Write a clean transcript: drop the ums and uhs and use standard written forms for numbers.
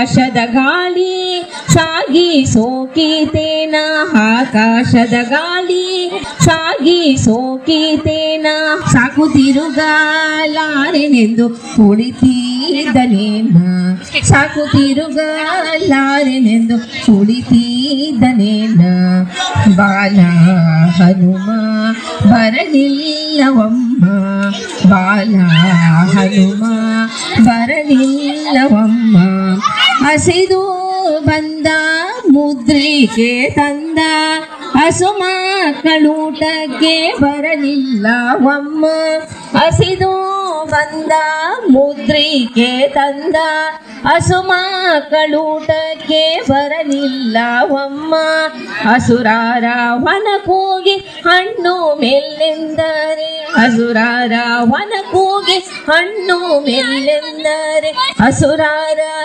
ಆಕಾಶದ ಗಾಳಿ ಸಾಗಿ ಸೋಕಿತೇನ, ಆಕಾಶದ ಗಾಳಿ ಸಾಗಿ ಸೋಕಿತೇನ, ಸಾಕು ತಿರುಗಲಾರೆನೆಂದು ಕುಳಿತಿದ್ದನೇನ, ಸಾಕು ತಿರುಗಲಾರೆನೆಂದು ಕುಳಿತಿದ್ದನೇನ. ಬಾಲ ಹನುಮ ಬರಲಿಲ್ಲವಮ್ಮ, ಬಾಲ ಹನುಮ ಬರಲಿಲ್ಲವಮ್ಮ. ಹಸಿದು ಬಂದ ಮುದ್ರಿಕೆ ತಂದ ಹಸು ಮಕ್ಕಳೂಟಕ್ಕೆ ಬರಲಿಲ್ಲವಮ್ಮ, ಹಸಿದು ಬಂದ ಮುದ್ರಿಕೆ ತಂದ ಹಸು ಮಕ್ಕಳೂಟಕ್ಕೆ ಬರಲಿಲ್ಲವಮ್ಮ. ಹಸುರಾರ ವನ ಕೂಗಿ ಹಣ್ಣು ಮೆಲ್ಲೆಂದರೆ, ಹಸುರಾರ ವನ ಕೂಗಿ ಹಣ್ಣು ಮೆಲ್ಲೆಂದರೆ, ಹಸುರಾರ